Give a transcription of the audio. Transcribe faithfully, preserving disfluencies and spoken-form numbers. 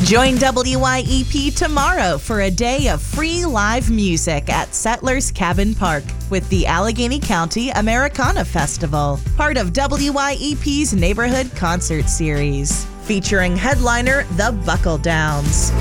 Join W Y E P tomorrow for a day of free live music at Settlers Cabin Park with the Allegheny County Americana Festival, part of W Y E P's Neighborhood Concert Series, featuring headliner The Buckle Downs.